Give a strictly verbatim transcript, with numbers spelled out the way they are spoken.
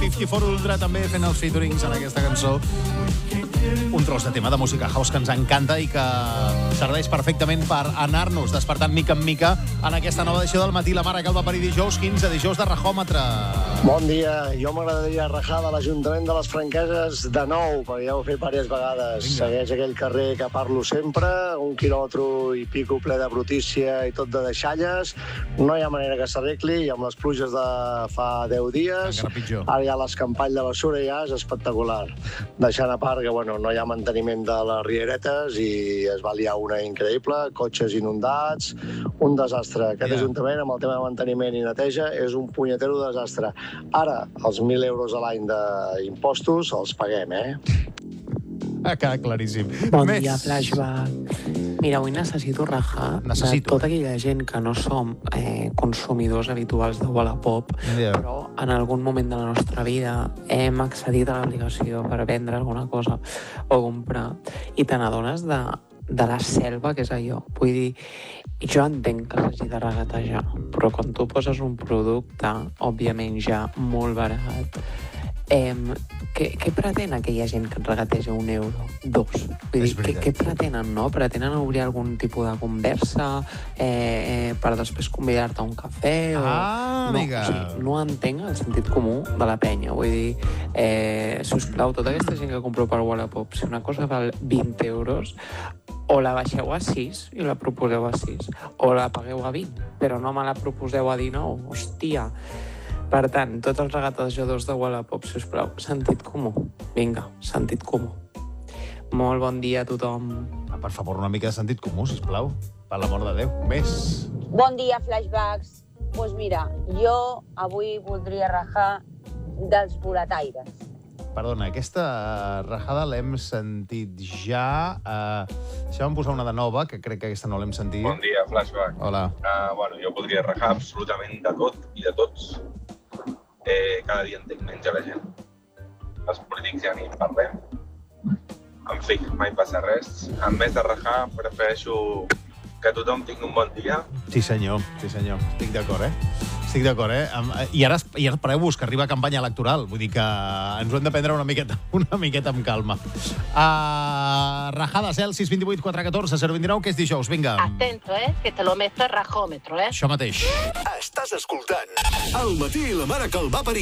cinquanta-quatre Ultra també fent els featurings en aquesta cançó. Un tros de tema de música house que ens encanta i que serveix perfectament per anar-nos despertant mica en mica en aquesta nova edició del Matí la Mare que el va parir dijous quinze, dijous de rajòmetre. Bon dia. Jo m'agradaria rajar de l'Ajuntament de les Franqueses de nou, perquè ja ho he fet diverses vegades. Vinga. Segueix aquell carrer que parlo sempre, un quilòmetre i pico ple de brutícia i tot de deixalles. No hi ha manera que s'arregli, i amb les pluges de fa deu dies, ara ja l'escampall de bessura ja és espectacular. Deixant a part que bueno, no hi ha manteniment de les rieretes i es va liar una increïble, cotxes inundats, un desastre. Aquest yeah. Ajuntament, amb el tema de manteniment i neteja, és un punyetero desastre. Ara, els mil euros a l'any d'impostos els paguem, eh? Ha quedat claríssim. Bon Més. dia, Flashback. Mira, avui necessito rajar necessito. de tota aquella gent que no som eh, consumidors habituals de Wallapop, yeah. però en algun moment de la nostra vida hem accedit a l'aplicació per vendre alguna cosa o comprar i te n'adones de, de la selva que és allò. Vull dir, jo entenc que s'hagi de regatejar, però quan tu poses un producte, òbviament ja molt barat, Eh, què, què pretén aquella gent que et regateja un euro? Dos. Vull dir, què, què pretenen, no? Pretenen obrir algun tipus de conversa eh, eh, per després convidar-te a un cafè? O... Ah, no, amiga! O sigui, no entenc el sentit comú de la penya. Vull dir, eh, sisplau, tota aquesta gent que compro per Wallapop, si una cosa val vint euros, o la baixeu a sis i la proposeu a sis, o la pagueu a vint, però no me la proposeu a dinou. Hòstia! Per tant, tots els regatejadors de Wallapop, sisplau, sentit comú. Vinga, sentit comú. Molt bon dia a tothom. Ah, per favor, una mica de sentit comú, sisplau. Per l'amor de Déu. Més. Bon dia, Flashbacks. Doncs pues mira, jo avui voldria rajar dels boletaires. Perdona, aquesta rajada l'hem sentit ja. Uh, deixa'm posar una de nova, que crec que aquesta no l'hem sentit. Bon dia, Flashback. Hola. Uh, bueno, jo podria rajar absolutament de tot i de tots. Eh, cada dia entenc menys a la gent. Els polítics ja ni en parlem. En fi, mai passa res. En vez de rajar, prefereixo que tothom tingui un bon dia. Sí, senyor. Sí, senyor. Estic d'acord, eh? Estic d'acord, eh? I ara, i ara espereu-vos que arriba campanya electoral. Vull dir que ens ho hem de prendre una miqueta, una miqueta amb calma. Uh, rajada, Cel, sis dos vuit quatre un quatre zero dos nou, que és dijous. Vinga. Atento, eh? Que te lo meto el rajómetro, eh? Això mateix. Estàs escoltant El Matí la Mare que el va parir.